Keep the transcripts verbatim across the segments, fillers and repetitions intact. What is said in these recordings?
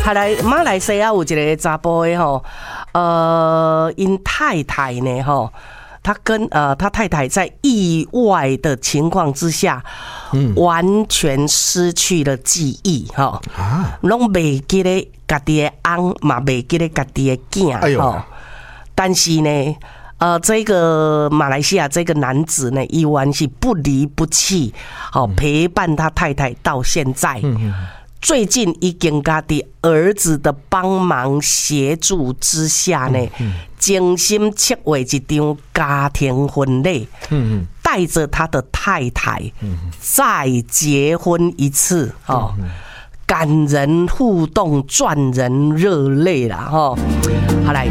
还来马来西亚有一个查甫的吼，呃，因太太呢吼，他跟呃他太太在意外的情况之下，嗯，完全失去了记忆哈，啊，拢袂记得家己的翁，嘛袂记得家己的囝，哎呦，但是呢。呃，这个马来西亚这个男子呢，依然是不离不弃，好陪伴他太太到现在。最近已经家的儿子的帮忙协助之下呢，精心策划一场家庭婚礼，带着他的太太再结婚一次，哦，感人互动，赚人热泪啦，哈，好来。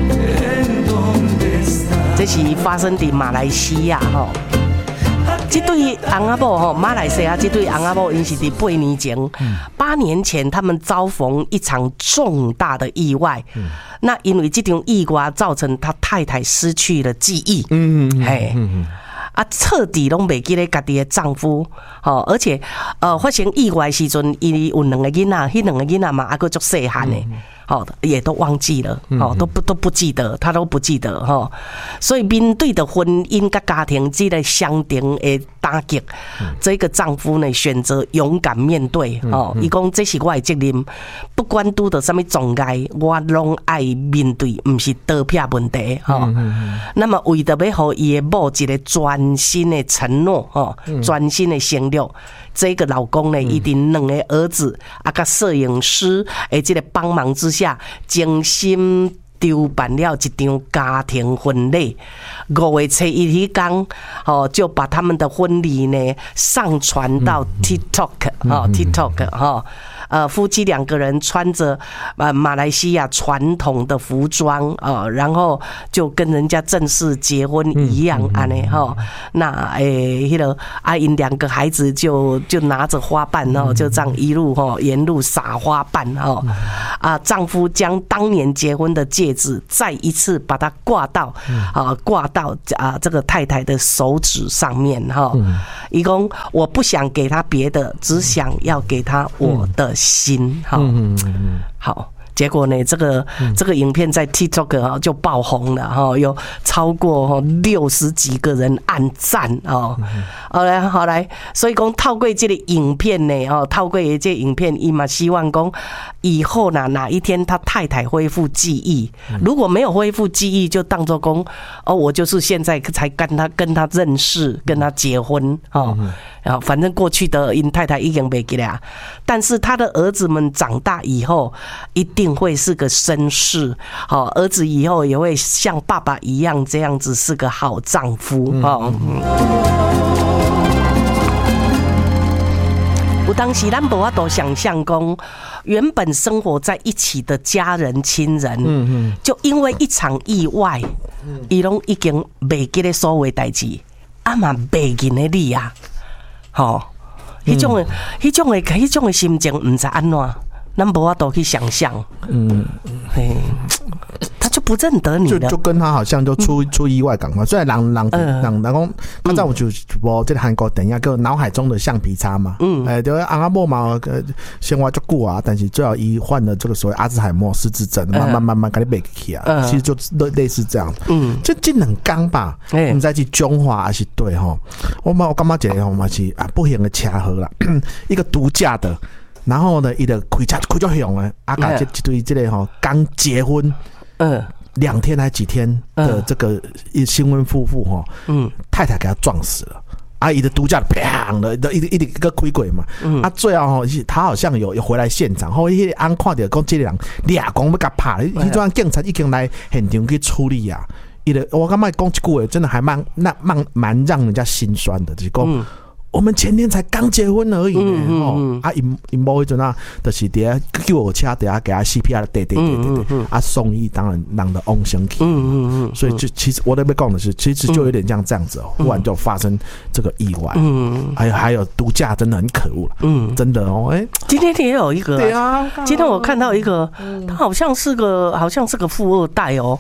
这是发生在马来西亚吼，这对翁仔某吼，马来西亚这对翁仔某，因是在八年前、八年前，他们遭逢一场重大的意外。嗯、那因为这场意外造成他太太失去了记忆，嗯嗯，嘿。嗯啊，彻底拢袂记得家己的丈夫，吼，而且呃，发生意外时阵，伊有两个囡仔，迄两个囡仔嘛，还佫足细汉的。好，也都忘记了，好，都不都不记得，他都不记得哈。所以面对的婚姻跟家庭这个相同的打击，这个丈夫呢选择勇敢面对，哦，伊讲这是我的责任，不管拄到什么障碍，我拢爱面对，不是刀片问题哈。那么为着要互伊的某一个全新的承诺，哦，全新的承诺。这个老公呢，一定两个儿子啊，甲摄影师诶，这个帮忙之下，精心筹办了一场家庭婚礼。五月初一迄天，哦，就把他们的婚礼呢上传到 TikTok， 哦 ，TikTok， 哈。呃，夫妻两个人穿着呃马来西亚传统的服装啊、呃，然后就跟人家正式结婚一样安尼哈。那诶，迄个阿因两个孩子就就拿着花瓣哦，就这样一路哈沿路撒花瓣哦。啊，丈夫将当年结婚的戒指再一次把它挂到啊挂到啊这个太太的手指上面哈。一共我不想给他别的，只想要给他我的心，好，好。结果呢，这个这个影片在 TikTok 啊就爆红了哈，有超过六十几个人按赞哦。好来好来，所以讲透过这个影片呢，哦，透过这个影片，伊嘛希望讲以后呢哪一天他太太恢复记忆，如果没有恢复记忆，就当作讲哦，我就是现在才跟他跟他认识，跟他结婚哦。然后反正过去的因太太已经没记了，但是他的儿子们长大以后一定会是个绅士，好，儿子以后也会像爸爸一样这样子是个好丈夫哦。有当时咱无法度想象讲，原本生活在一起的家人亲人，就因为一场意外，伊拢已经袂记得所有代志，啊嘛袂记得你啊。吼，迄种的、迄种的、迄种的心情，唔知安怎，咱无法度去想象。嗯，嘿，他就不认得你了， 就就跟他好像就出、嗯、出意外感觉。虽然人人人人讲，刚才我就播这个韩国电影叫《脑海中的橡皮擦》嘛，嗯，哎、欸，就是阿莫嘛，生活就久啊，但是最后一患了这个所谓阿兹海默失智症，慢慢慢慢给你背起啊，嗯、其实就类似这样。嗯，这这两讲吧，我们再去中华还是对哈，我嘛我感觉这个嘛是啊不幸的巧合啦，一个独家的。然后呢，伊就开车开足凶诶，啊，甲这一对这个吼刚结婚，嗯，两天还几天的这个新婚夫妇吼，嗯，太太给他撞死了，啊，伊的独家砰的，一一一个开过嘛，嗯，啊，最后吼，他好像有有回来现场，后迄个安看到讲这个人俩讲要甲拍，迄阵警察已经来现场去处理啊，伊的我感觉讲一句话，真的还蛮那蛮蛮让人家心酸的，就是讲。嗯我们前天才刚结婚而已呢，嗯嗯、啊，因因某迄阵啊，就是伫遐救护车底下给他 C P R 对对对对对，啊送医当然人的翁生气，嗯嗯嗯，所以就其实我那边讲的是，其实就有点像这样子哦，忽然就发生这个意外，嗯，还有还有毒驾真的很可恶了，嗯，真的哦，哎、欸， 今天也有一个、啊， 对啊， 今天我看到一个，他好像是个好像是个富二代哦。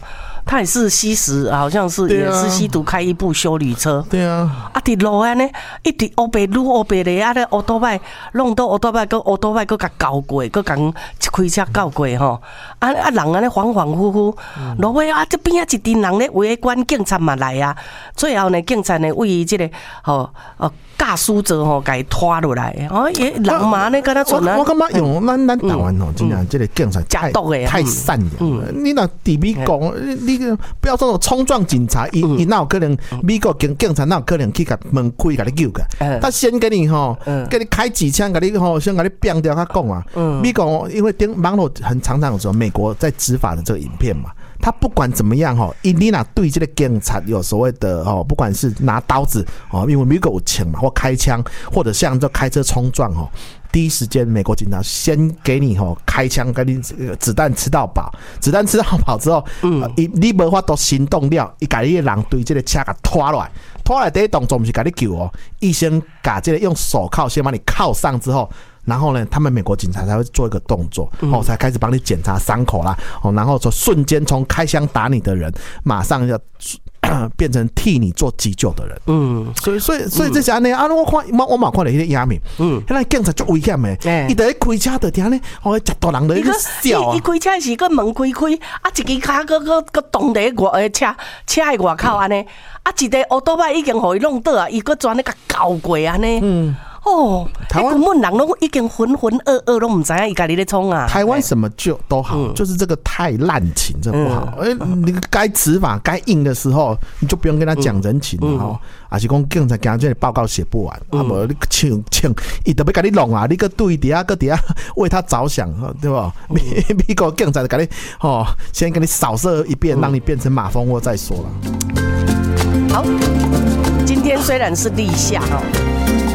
他也是吸食，好像是也是吸毒开一部休旅车。 对啊， 啊，伫路安尼，一直乌白愈乌白咧，啊咧乌多摆弄到乌多摆，佮乌多摆佮甲搞过，佮甲开车搞过吼。啊啊，人安尼恍恍惚惚，落尾啊，这边啊一群人咧围观，警察嘛来啊。最后呢，警察呢为伊即个吼哦驾驶者吼，甲伊拖落来。哦，也人嘛呢，敢若准啊。 我感觉用咱咱台湾吼，真正即个警察太太善良了。你若伫美国，你不要说冲撞警察，伊伊哪有可能美国警警察哪有可能去甲门开甲你救个？他先给你吼，给你开几枪，甲你吼，先甲你毙掉。他讲啊，美国因为电网络很常常有时候美国在执法的这个影片嘛。他不管怎么样哈，你若对这个警察有所谓的哦，不管是拿刀子哦，因为美国有枪嘛，或开枪，或者像这开车冲撞哈，第一时间美国警察先给你吼开枪，给你子弹吃到饱，子弹吃到饱之后，嗯，你你无法度行动了，伊甲你的人对这个车给拖落来，拖来第一动作不是甲你救哦，医生把这个用手铐先把你铐上之后。然后呢，他们美国警察才会做一个动作，哦，才开始帮你检查伤口啦，哦，然后说瞬间从开枪打你的人，马上要变成替你做急救的人，嗯，所以所以所以这是安尼啊，我看我我嘛看到迄个画面，嗯，那警察足危险的，伊在开车的听呢，哦，十多人在那笑啊， 伊开车是个门开开，啊，一支脚个个个冻在外诶车车诶外口安尼，啊，一个乌多摆已经互伊弄倒啊，伊个专咧甲搞过安尼，嗯。哦，台湾根本人拢已经浑浑噩噩，拢唔知影伊家己咧冲啊。 台湾什么就都好，嗯、就是这个太滥情，这不好。哎、嗯，你该执法、该硬的时候，你就不用跟他讲人情了哈。还、嗯、是讲警察今这报告写不完，嗯、啊无你请请，伊特别给你弄啊，你个对底下个底下为他着想，对吧？美美国警察给你哦，先给你扫射一遍，让你变成马蜂窝再说了。 好，今天虽然是立夏哦。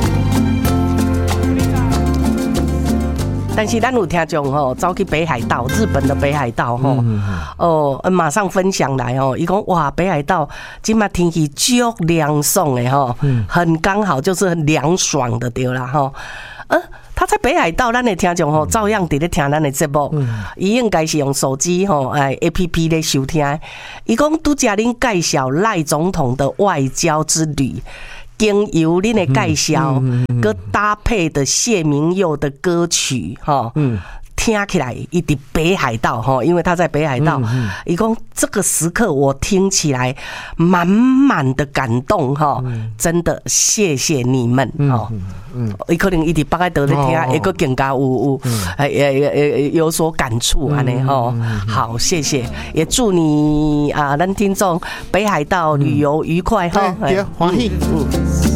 但是咱有听众吼，走去北海道，日本的北海道吼，嗯、哦，马上分享来吼，伊讲哇，北海道今麦天气足凉爽的吼，嗯、很刚好就是很凉爽的对啦吼，呃。他在北海道，咱的听众吼，照样伫咧听咱的节目。伊、嗯、应该是用手机吼，哎 A P P 咧收听。伊讲拄则恁介绍赖总统的外交之旅，经由恁的介绍，佮搭配的谢明佑的歌曲，吼。嗯听起来一直北海道哈，因为他在北海道，一共、嗯嗯、这个时刻我听起来满满的感动哈，嗯、真的谢谢你们哈，嗯，伊、嗯、可能一直北海道在听，一个更加有有哎也有所感触安尼哈，好谢谢，也祝你啊，咱听众北海道旅游愉快哈， 对，欢喜，嗯。